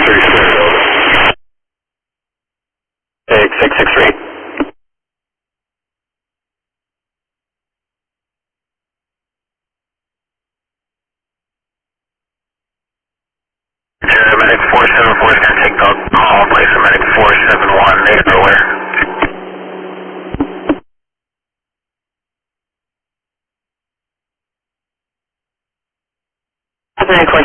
Take 663. Medic 474 is going to take the call in place of Medic 471. They are aware. Medic